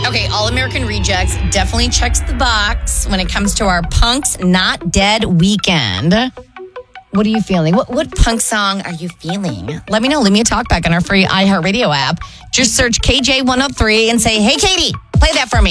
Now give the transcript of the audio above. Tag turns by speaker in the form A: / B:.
A: Okay, All American Rejects definitely checks the box when it comes to our Punks Not Dead weekend. What are you feeling? What punk song are you feeling? Let me know. Leave me a talk back on our free iHeartRadio app. Just search KJ103 and say, hey, Katie, play that for me.